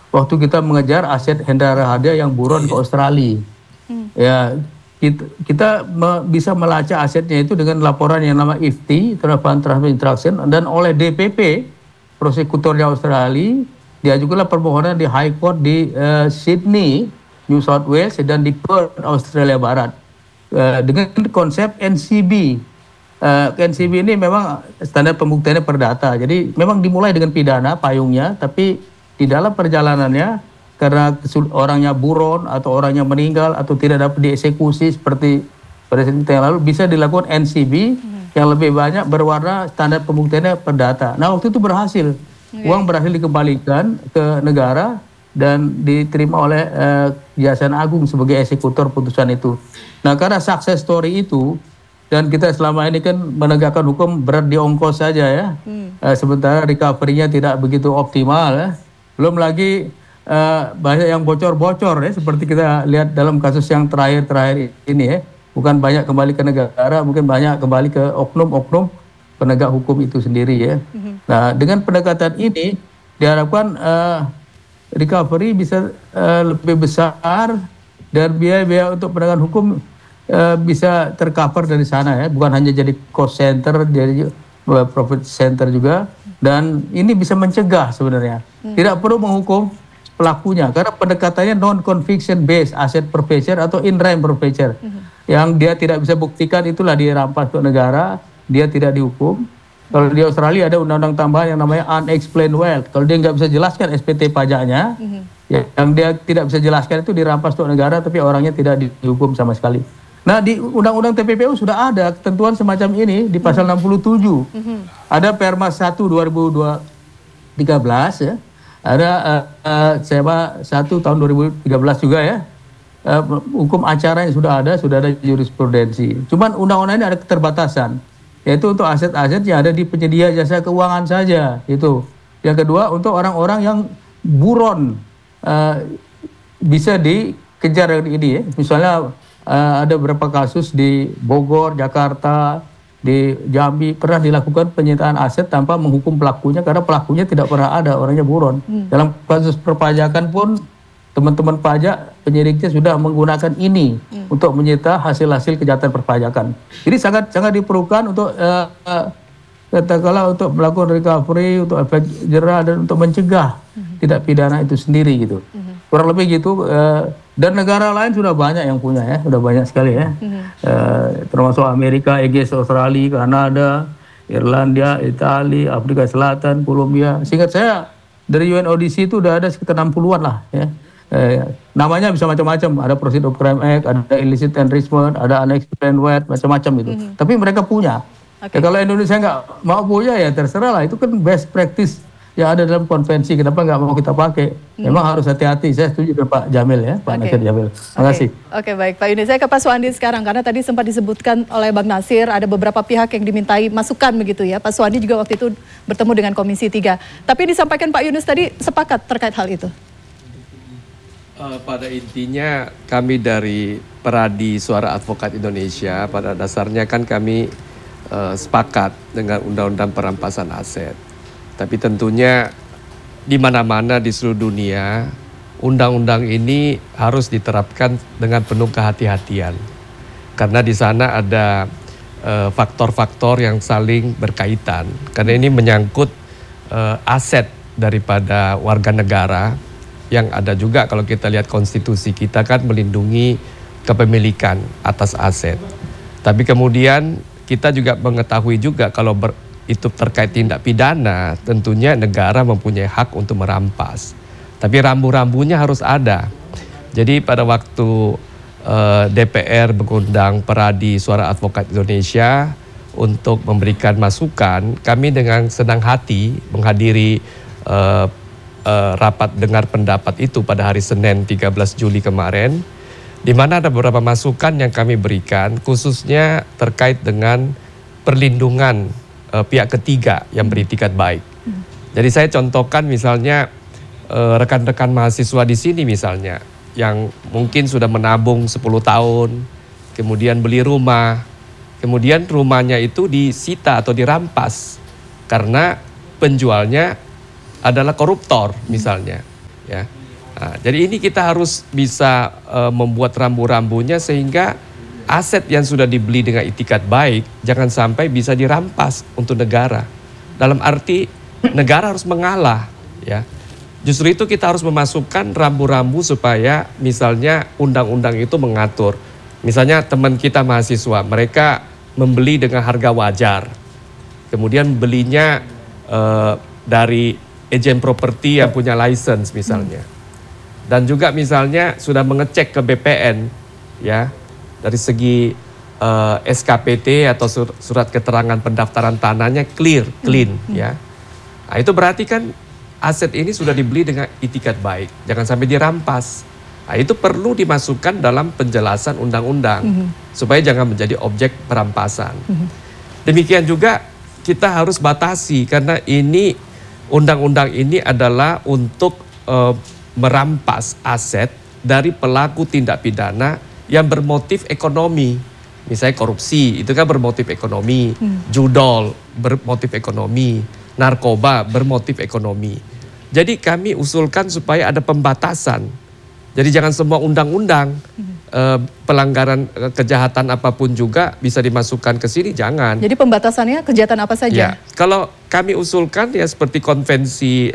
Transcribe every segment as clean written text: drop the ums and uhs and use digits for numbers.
waktu kita mengejar aset Hendra Rahadian yang buron ke Australia. Ya, kita bisa melacak asetnya itu dengan laporan yang nama IFTI, Transfer Instruction, dan oleh DPP, prosekutornya Australia, diajukanlah permohonan di High Court di Sydney, New South Wales, dan di Perth, Australia Barat, dengan konsep NCB. NCB ini memang standar pembuktiannya perdata, jadi memang dimulai dengan pidana payungnya, tapi di dalam perjalanannya karena orangnya buron atau orangnya meninggal atau tidak dapat dieksekusi seperti presiden yang lalu, bisa dilakukan NCB yang lebih banyak berwarna standar pembuktiannya perdata. Nah, waktu itu berhasil. Uang berhasil dikembalikan ke negara dan diterima oleh Kejaksaan Agung sebagai eksekutor putusan itu. Nah, karena success story itu, dan kita selama ini kan menegakkan hukum berat di ongkos saja ya, sementara recovery-nya tidak begitu optimal ya. Belum lagi banyak yang bocor-bocor ya, seperti kita lihat dalam kasus yang terakhir ini ya. Bukan banyak kembali ke negara, mungkin banyak kembali ke oknum-oknum penegak hukum itu sendiri ya. Nah, dengan pendekatan ini diharapkan recovery bisa lebih besar dan biaya-biaya untuk penegakan hukum bisa tercover dari sana ya, bukan hanya jadi cost center, jadi profit center juga, dan ini bisa mencegah sebenarnya. Tidak perlu menghukum pelakunya karena pendekatannya non conviction based asset forfeiture atau in rem forfeiture. Yang dia tidak bisa buktikan itulah dirampas ke negara, dia tidak dihukum. Kalau di Australia ada undang-undang tambahan yang namanya unexplained wealth. Kalau dia nggak bisa jelaskan SPT pajaknya, yang dia tidak bisa jelaskan itu dirampas ke negara, tapi orangnya tidak dihukum sama sekali. Nah, di Undang-Undang TPPU sudah ada ketentuan semacam ini di pasal 67. Ada Permas 1 2013 ya. Ada SEMA 1 tahun 2013 juga ya. Hukum acara yang sudah ada jurisprudensi. Cuman undang-undang ini ada keterbatasan, yaitu untuk aset-aset yang ada di penyedia jasa keuangan saja itu. Yang kedua, untuk orang-orang yang buron bisa dikejar ini ya. Misalnya ada beberapa kasus di Bogor, Jakarta, di Jambi pernah dilakukan penyitaan aset tanpa menghukum pelakunya karena pelakunya tidak pernah ada, orangnya buron. Dalam kasus perpajakan pun teman-teman pajak penyidiknya sudah menggunakan ini untuk menyita hasil-hasil kejahatan perpajakan. Jadi sangat diperlukan untuk katakanlah untuk melakukan recovery, untuk efek jerah dan untuk mencegah tidak pidana itu sendiri gitu. Kurang lebih gitu. Dan negara lain sudah banyak yang punya ya, sudah banyak sekali ya. Termasuk Amerika, EGS, Australia, Kanada, Irlandia, Italia, Afrika Selatan, Kolombia. Seingat saya dari UNODC itu udah ada sekitar 60-an lah ya. Namanya bisa macam-macam, ada Proceeds of Crime Act, ada Illicit Enrichment, ada Unexplained Wealth, macam-macam itu. Tapi mereka punya. Ya, kalau Indonesia nggak mau punya ya terserah lah, itu kan best practice yang ada dalam konvensi, kenapa nggak mau kita pakai? Memang harus hati-hati. Saya setuju dengan Pak Jamil ya, Pak Nasir Jamil. Terima kasih. Oke, baik Pak Yuni. Saya ke Pak Suwandi sekarang, karena tadi sempat disebutkan oleh Bang Nasir ada beberapa pihak yang dimintai masukan begitu ya. Pak Suwandi juga waktu itu bertemu dengan Komisi 3. Tapi disampaikan Pak Yunus tadi sepakat terkait hal itu. Pada intinya kami dari Peradi Suara Advokat Indonesia pada dasarnya kan kami sepakat dengan Undang-Undang Perampasan Aset. Tapi tentunya di mana-mana di seluruh dunia, undang-undang ini harus diterapkan dengan penuh kehati-hatian. Karena di sana ada faktor-faktor yang saling berkaitan. Karena ini menyangkut aset daripada warga negara, yang ada juga kalau kita lihat konstitusi kita kan melindungi kepemilikan atas aset. Tapi kemudian kita juga mengetahui juga kalau itu terkait tindak pidana, tentunya negara mempunyai hak untuk merampas. Tapi rambu-rambunya harus ada. Jadi pada waktu DPR mengundang Peradi Suara Advokat Indonesia untuk memberikan masukan, kami dengan senang hati menghadiri rapat dengar pendapat itu pada hari Senin 13 Juli kemarin, di mana ada beberapa masukan yang kami berikan, khususnya terkait dengan perlindungan pihak ketiga yang beritikat baik. Jadi saya contohkan misalnya rekan-rekan mahasiswa di sini misalnya yang mungkin sudah menabung 10 tahun, kemudian beli rumah, kemudian rumahnya itu disita atau dirampas karena penjualnya adalah koruptor misalnya, ya. Nah, jadi ini kita harus bisa membuat rambu-rambunya sehingga aset yang sudah dibeli dengan itikat baik jangan sampai bisa dirampas untuk negara. Dalam arti negara harus mengalah, ya. Justru itu kita harus memasukkan rambu-rambu supaya misalnya undang-undang itu mengatur. Misalnya teman kita mahasiswa, mereka membeli dengan harga wajar. Kemudian belinya dari agen properti yang punya license misalnya. Dan juga misalnya sudah mengecek ke BPN, ya, dari segi SKPT atau surat keterangan pendaftaran tanahnya clean, ya. Nah, itu berarti kan aset ini sudah dibeli dengan itikat baik, jangan sampai dirampas. Nah, itu perlu dimasukkan dalam penjelasan undang-undang supaya jangan menjadi objek perampasan. Demikian juga kita harus batasi karena ini undang-undang ini adalah untuk merampas aset dari pelaku tindak pidana yang bermotif ekonomi. Misalnya korupsi, itu kan bermotif ekonomi. Judol bermotif ekonomi. Narkoba bermotif ekonomi. Jadi kami usulkan supaya ada pembatasan. Jadi jangan semua undang-undang pelanggaran kejahatan apapun juga bisa dimasukkan ke sini, jangan. Jadi pembatasannya kejahatan apa saja? Ya, kalau kami usulkan ya seperti konvensi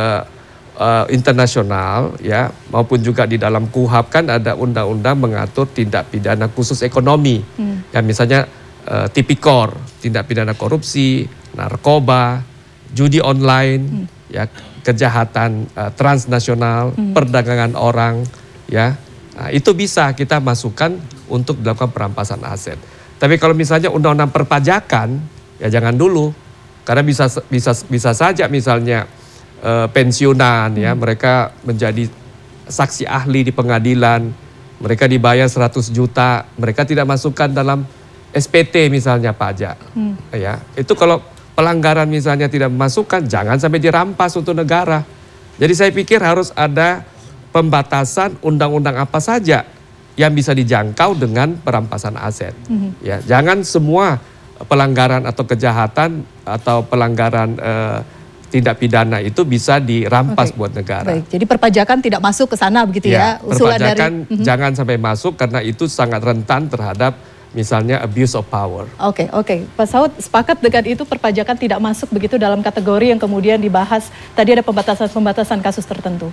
internasional, ya, maupun juga di dalam KUHP kan ada undang-undang mengatur tindak pidana khusus ekonomi. Ya, misalnya tipikor, tindak pidana korupsi, narkoba, judi online, ya, kejahatan transnasional, perdagangan orang, ya. Nah, itu bisa kita masukkan untuk dilakukan perampasan aset. Tapi kalau misalnya undang-undang perpajakan, ya jangan dulu. Karena bisa saja misalnya pensiunan, ya, mereka menjadi saksi ahli di pengadilan, mereka dibayar 100 juta, mereka tidak masukkan dalam SPT misalnya pajak. Ya, itu kalau pelanggaran misalnya tidak memasukkan, jangan sampai dirampas untuk negara. Jadi saya pikir harus ada pembatasan undang-undang apa saja yang bisa dijangkau dengan perampasan aset. Ya, jangan semua pelanggaran atau kejahatan atau pelanggaran tindak pidana itu bisa dirampas buat negara. Baik, jadi perpajakan tidak masuk ke sana begitu ya? Usulan perpajakan dari, jangan sampai masuk karena itu sangat rentan terhadap misalnya abuse of power. Oke. Pak Saud sepakat dengan itu, perpajakan tidak masuk begitu dalam kategori yang kemudian dibahas. Tadi ada pembatasan kasus tertentu.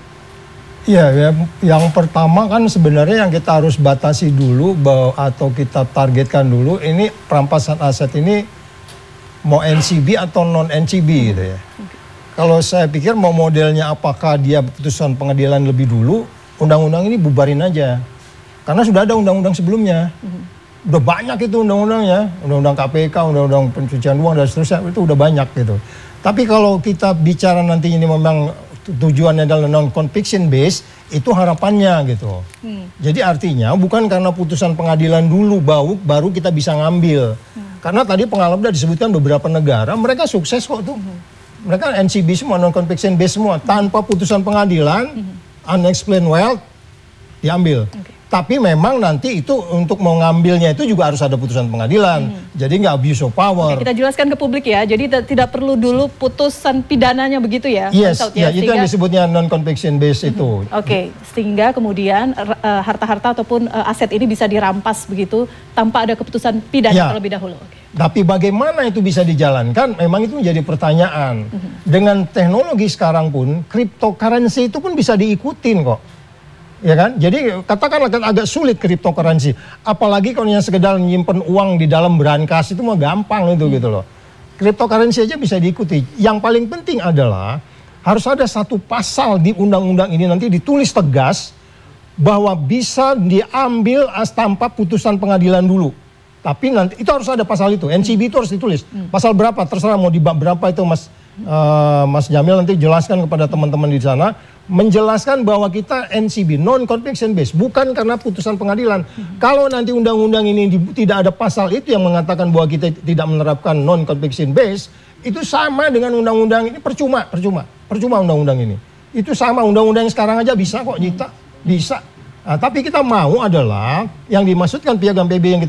Iya, yang pertama kan sebenarnya yang kita harus batasi dulu atau kita targetkan dulu ini perampasan aset ini mau NCB atau non NCB gitu ya. Kalau saya pikir mau modelnya apakah dia putusan pengadilan lebih dulu, undang-undang ini bubarin aja. Karena sudah ada undang-undang sebelumnya. Udah banyak itu undang-undangnya, undang-undang KPK, undang-undang pencucian uang dan seterusnya, itu udah banyak gitu. Tapi kalau kita bicara nanti ini memang tujuannya adalah non-conviction based, itu harapannya gitu. Jadi artinya bukan karena putusan pengadilan dulu baru kita bisa ngambil. Karena tadi pengalaman sudah disebutkan beberapa negara, mereka sukses kok tuh. Mereka NCB semua, non-conviction based semua. Tanpa putusan pengadilan, unexplained wealth, diambil. Tapi memang nanti itu untuk mau ngambilnya itu juga harus ada putusan pengadilan. Jadi nggak abuse of power. Kita jelaskan ke publik ya, jadi tidak perlu dulu putusan pidananya begitu ya? Yes, ya, itu yang disebutnya non-conviction based itu. Sehingga kemudian harta-harta ataupun aset ini bisa dirampas begitu tanpa ada keputusan pidana terlebih dahulu. Tapi bagaimana itu bisa dijalankan, memang itu menjadi pertanyaan. Dengan teknologi sekarang pun, cryptocurrency itu pun bisa diikutin kok. Ya kan? Jadi katakanlah agak sulit cryptocurrency. Apalagi kalau yang sekedar menyimpan uang di dalam brankas itu mah gampang itu gitu loh. Cryptocurrency aja bisa diikuti. Yang paling penting adalah harus ada satu pasal di undang-undang ini nanti ditulis tegas bahwa bisa diambil tanpa putusan pengadilan dulu. Tapi nanti itu harus ada pasal itu. NCB itu harus ditulis. Pasal berapa? Terserah mau di bab berapa itu Mas Jamil nanti jelaskan kepada teman-teman di sana. Menjelaskan bahwa kita NCB, non-conviction based, bukan karena putusan pengadilan. Kalau nanti undang-undang ini tidak ada pasal itu yang mengatakan bahwa kita tidak menerapkan non-conviction based, itu sama dengan undang-undang ini, percuma undang-undang ini. Itu sama, undang-undang yang sekarang aja bisa kok nyita, bisa. Nah, tapi kita mau adalah yang dimaksudkan piagam PB yang kita